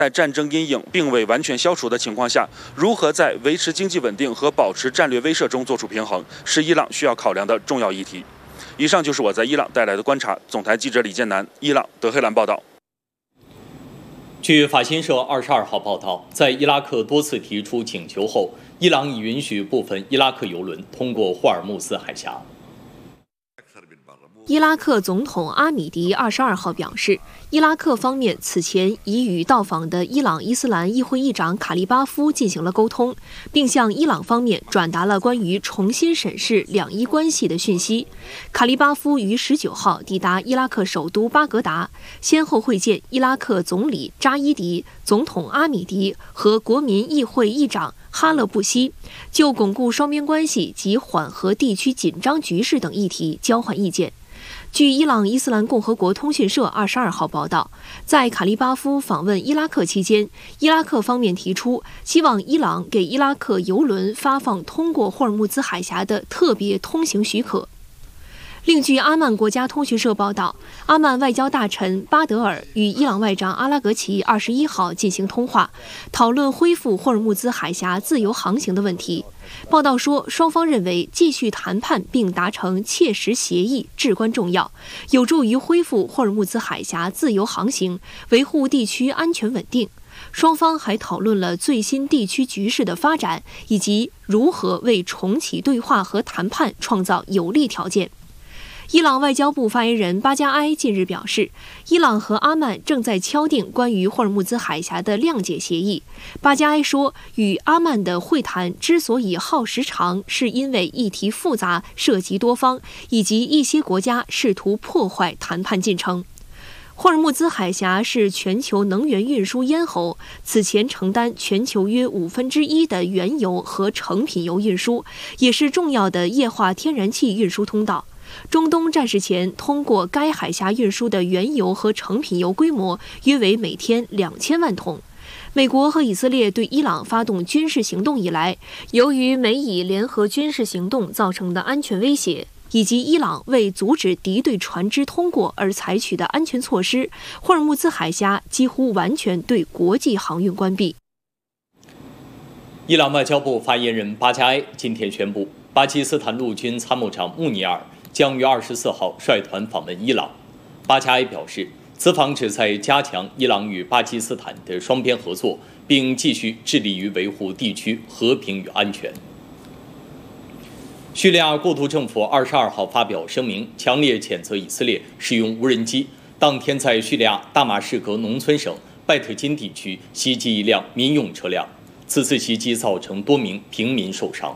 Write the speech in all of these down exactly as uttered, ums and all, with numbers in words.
在战争阴影并未完全消除的情况下，如何在维持经济稳定和保持战略威慑中做出平衡，是伊朗需要考量的重要议题。以上就是我在伊朗带来的观察。总台记者李建南，伊朗德黑兰报道。 据法新社二十二号报道，在伊拉克多次提出请求后，伊朗已允许部分伊拉克油轮通过霍尔木兹海峡。 伊拉克总统阿米迪二十二号表示，伊拉克方面此前已与到访的伊朗伊斯兰议会议长卡利巴夫进行了沟通，并向伊朗方面转达了关于重新审视两伊关系的讯息。卡利巴夫于十九号抵达伊拉克首都巴格达，先后会见伊拉克总理扎伊迪、总统阿米迪和国民议会议长哈勒布西，就巩固双边关系及缓和地区紧张局势等议题交换意见。据伊朗伊斯兰共和国通讯社二十二号报道，在卡利巴夫访问伊拉克期间，伊拉克方面提出希望伊朗给伊拉克油轮发放通过霍尔木兹海峡的特别通行许可。另据阿曼国家通讯社报道，阿曼外交大臣巴德尔与伊朗外长阿拉格齐二十一号进行通话，讨论恢复霍尔木兹海峡自由航行的问题。报道说，双方认为继续谈判并达成切实协议至关重要，有助于恢复霍尔木兹海峡自由航行，维护地区安全稳定。双方还讨论了最新地区局势的发展，以及如何为重启对话和谈判创造有利条件。伊朗外交部发言人巴加埃近日表示，伊朗和阿曼正在敲定关于霍尔木兹海峡的谅解协议。巴加埃说，与阿曼的会谈之所以耗时长，是因为议题复杂、涉及多方，以及一些国家试图破坏谈判进程。霍尔木兹海峡是全球能源运输咽喉，此前承担全球约五分之一的原油和成品油运输，也是重要的液化天然气运输通道。中东战事前通过该海峡运输的原油和成品油规模约为每天两千万桶。美国和以色列对伊朗发动军事行动以来，由于美以联合军事行动造成的安全威胁，以及伊朗为阻止敌对船只通过而采取的安全措施，霍尔木兹海峡几乎完全对国际航运关闭。 伊朗外交部发言人巴加埃今天宣布，巴基斯坦陆军参谋长穆尼尔将于二十四号率团访问伊朗。巴加埃表示，此访旨在加强伊朗与巴基斯坦的双边合作，并继续致力于维护地区和平与安全。叙利亚过渡政府二十二号发表声明，强烈谴责以色列使用无人机当天在叙利亚大马士革农村省拜特金地区袭击一辆民用车辆，此次袭击造成多名平民受伤。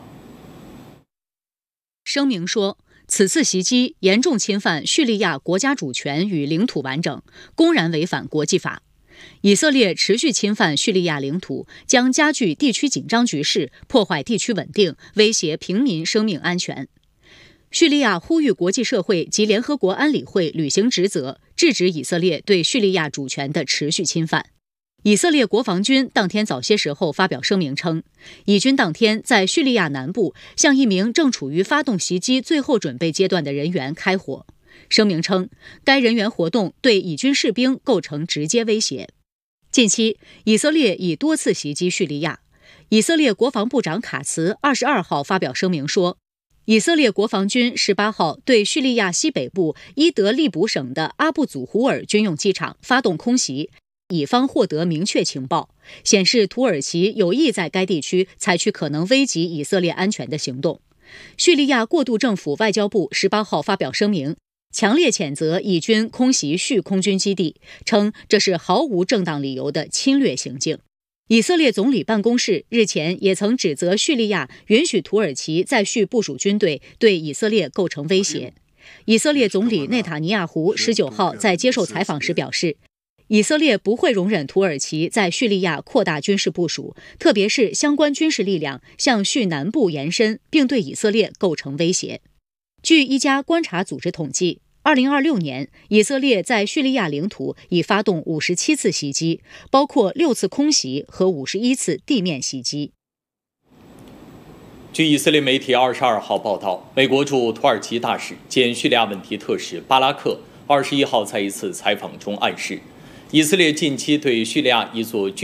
声明说，此次袭击严重侵犯叙利亚国家主权与领土完整，公然违反国际法。以色列持续侵犯叙利亚领土，将加剧地区紧张局势，破坏地区稳定，威胁平民生命安全。叙利亚呼吁国际社会及联合国安理会履行职责，制止以色列对叙利亚主权的持续侵犯。以色列国防军当天早些时候发表声明称，以军当天在叙利亚南部向一名正处于发动袭击最后准备阶段的人员开火。声明称，该人员活动对以军士兵构成直接威胁。近期，以色列已多次袭击叙利亚。以色列国防部长卡茨二十二号发表声明说，以色列国防军十八号对叙利亚西北部伊德利卜省的阿布祖胡尔军用机场发动空袭，以方获得明确情报，显示土耳其有意在该地区采取可能危及以色列安全的行动。叙利亚过渡政府外交部十八号发表声明，强烈谴责以军空袭叙空军基地，称这是毫无正当理由的侵略行径。以色列总理办公室日前也曾指责叙利亚允许土耳其在叙部署军队，对以色列构成威胁。以色列总理内塔尼亚胡十九号在接受采访时表示，以色列不会容忍土耳其在叙利亚扩大军事部署，特别是相关军事力量向叙南部延伸，并对以色列构成威胁。据一家观察组织统计，二零二六年，以色列在叙利亚领土已发动五十七次袭击，包括六次空袭和五十一次地面袭击。 据以色列媒体二十二号报道，美国驻土耳其大使兼叙利亚问题特使巴拉克二十一号在一次采访中暗示， 以色列近期对叙利亚一座